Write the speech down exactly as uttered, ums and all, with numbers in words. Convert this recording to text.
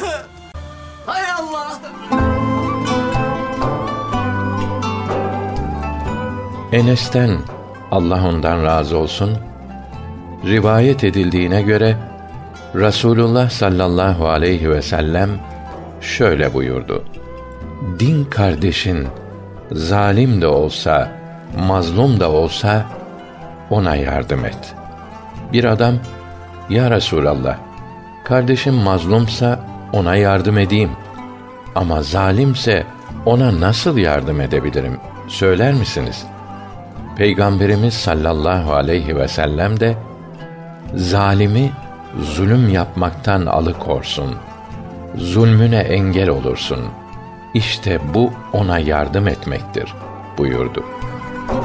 Hay Allah! Enes'ten, Allah ondan razı olsun, rivayet edildiğine göre Rasulullah sallallahu aleyhi ve sellem şöyle buyurdu: Din kardeşin zalim de olsa, mazlum da olsa ona yardım et. Bir adam, ya Resulallah, kardeşim mazlumsa ona yardım edeyim ama zalimse ona nasıl yardım edebilirim, söyler misiniz? Peygamberimiz sallallahu aleyhi ve sellem de zalimi zulüm yapmaktan alıkorsun, zulmüne engel olursun. İşte bu ona yardım etmektir buyurdu.